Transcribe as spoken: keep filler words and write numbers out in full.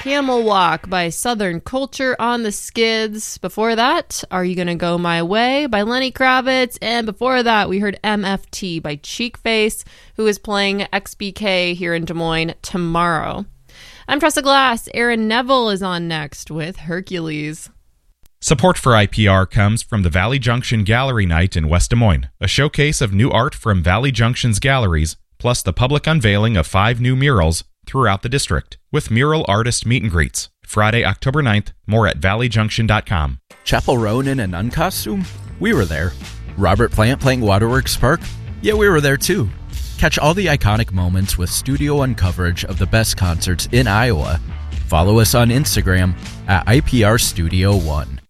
Camel Walk by Southern Culture on the Skids. Before that, Are You Gonna Go My Way by Lenny Kravitz. And before that, we heard M F T by Cheekface, who is playing X B K here in Des Moines tomorrow. I'm Tressa Glass. Aaron Neville is on next with Hercules. Support for I P R comes from the Valley Junction Gallery Night in West Des Moines, a showcase of new art from Valley Junction's galleries, plus the public unveiling of five new murals throughout the district, with mural artist meet and greets. Friday, October ninth, more at valley junction dot com. Chappell Roan in a nun costume? We were there. Robert Plant playing Waterworks Park? Yeah, we were there too. Catch all the iconic moments with Studio One coverage of the best concerts in Iowa. Follow us on Instagram at I P R Studio One.